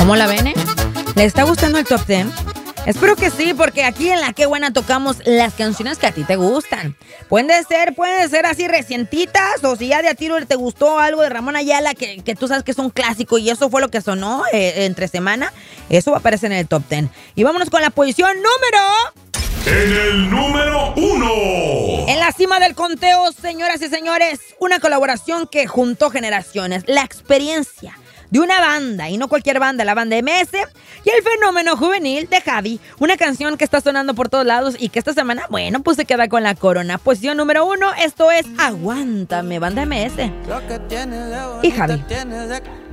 ¿Cómo la ven, ¿Le está gustando el Top 10? Espero que sí, porque aquí en La Qué Buena tocamos las canciones que a ti te gustan. Pueden ser así recientitas, o si ya de a tiro te gustó algo de Ramón Ayala, que tú sabes que es un clásico y eso fue lo que sonó entre semana, eso va a aparecer en el Top 10. Y vámonos con la posición número... En el número 1. En la cima del conteo, señoras y señores, una colaboración que juntó generaciones, la experiencia de una banda, y no cualquier banda, la banda MS, y el fenómeno juvenil de Javi, una canción que está sonando por todos lados y que esta semana, bueno, pues se queda con la corona. Posición número 1, esto es Aguántame, banda MS y Javi.